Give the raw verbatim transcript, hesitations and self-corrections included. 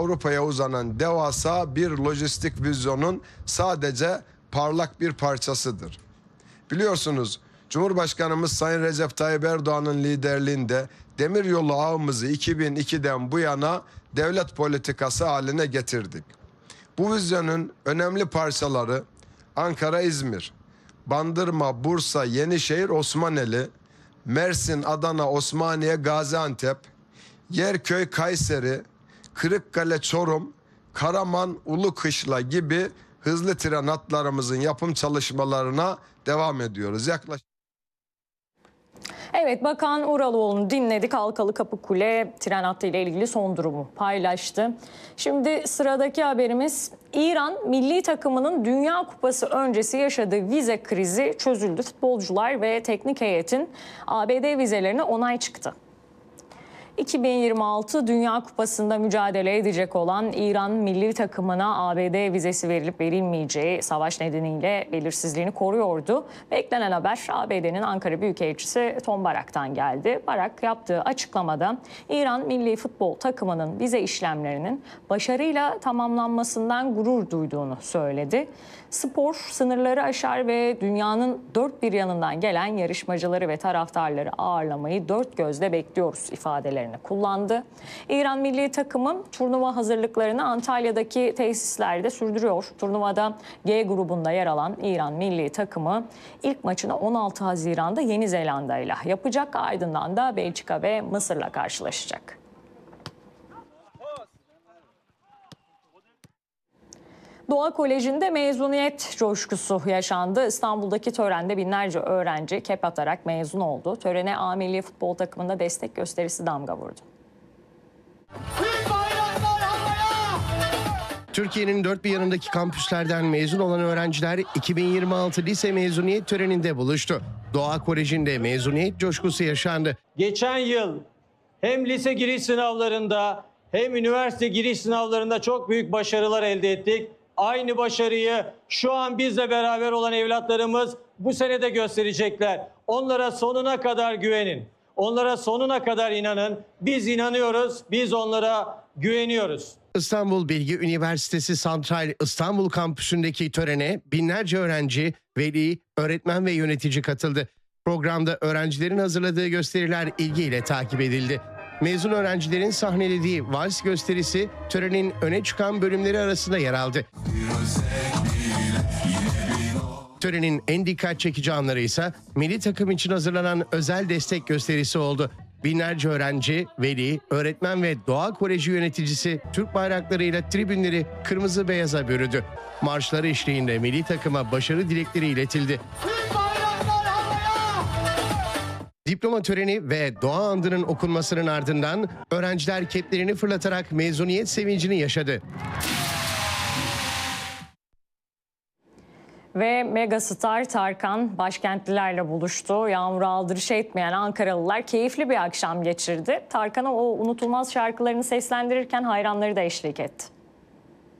Avrupa'ya uzanan devasa bir lojistik vizyonun sadece parlak bir parçasıdır. Biliyorsunuz, Cumhurbaşkanımız Sayın Recep Tayyip Erdoğan'ın liderliğinde demiryolu ağımızı iki bin ikiden bu yana devlet politikası haline getirdik. Bu vizyonun önemli parçaları Ankara-İzmir, Bandırma, Bursa, Yenişehir, Osmaneli, Mersin, Adana, Osmaniye, Gaziantep, Yerköy, Kayseri, Kırıkkale, Çorum, Karaman, Ulukışla gibi hızlı tren hatlarımızın yapım çalışmalarına devam ediyoruz. Yaklaşık Evet, Bakan Uraloğlu'nu dinledik. Halkalı Kapıkule tren hattı ile ilgili son durumu paylaştı. Şimdi sıradaki haberimiz, İran milli takımının Dünya Kupası öncesi yaşadığı vize krizi çözüldü. Futbolcular ve teknik heyetin A B D vizelerine onay çıktı. iki bin yirmi altı Dünya Kupası'nda mücadele edecek olan İran milli takımına A B D vizesi verilip verilmeyeceği savaş nedeniyle belirsizliğini koruyordu. Beklenen haber A B D'nin Ankara Büyükelçisi Tom Barak'tan geldi. Barak yaptığı açıklamada İran milli futbol takımının vize işlemlerinin başarıyla tamamlanmasından gurur duyduğunu söyledi. Spor sınırları aşar ve dünyanın dört bir yanından gelen yarışmacıları ve taraftarları ağırlamayı dört gözle bekliyoruz ifadelerini kullandı. İran milli takımı turnuva hazırlıklarını Antalya'daki tesislerde sürdürüyor. Turnuvada G grubunda yer alan İran milli takımı ilk maçını on altı Haziran'da Yeni Zelanda ile yapacak. Ardından da Belçika ve Mısır'la karşılaşacak. Doğa Koleji'nde mezuniyet coşkusu yaşandı. İstanbul'daki törende binlerce öğrenci kep atarak mezun oldu. Törene A Milli Futbol takımında destek gösterisi damga vurdu. Türkiye'nin dört bir yanındaki kampüslerden mezun olan öğrenciler iki bin yirmi altı lise mezuniyet töreninde buluştu. Doğa Koleji'nde mezuniyet coşkusu yaşandı. Geçen yıl hem lise giriş sınavlarında hem üniversite giriş sınavlarında çok büyük başarılar elde ettik. Aynı başarıyı şu an bizle beraber olan evlatlarımız bu sene de gösterecekler. Onlara sonuna kadar güvenin. Onlara sonuna kadar inanın. Biz inanıyoruz, biz onlara güveniyoruz. İstanbul Bilgi Üniversitesi Santral İstanbul kampüsündeki törene binlerce öğrenci, veli, öğretmen ve yönetici katıldı. Programda öğrencilerin hazırladığı gösteriler ilgiyle takip edildi. Mezun öğrencilerin sahnelediği vals gösterisi törenin öne çıkan bölümleri arasında yer aldı. Törenin en dikkat çekici anları ise milli takım için hazırlanan özel destek gösterisi oldu. Binlerce öğrenci, veli, öğretmen ve Doğa Koleji yöneticisi Türk bayraklarıyla tribünleri kırmızı beyaza bürüdü. Marşları eşliğinde milli takıma başarı dilekleri iletildi. Diploma töreni ve doğa andının okunmasının ardından öğrenciler keplerini fırlatarak mezuniyet sevincini yaşadı. Ve megastar Tarkan başkentlilerle buluştu. Yağmura aldırış etmeyen Ankaralılar keyifli bir akşam geçirdi. Tarkan'a o unutulmaz şarkılarını seslendirirken hayranları da eşlik etti.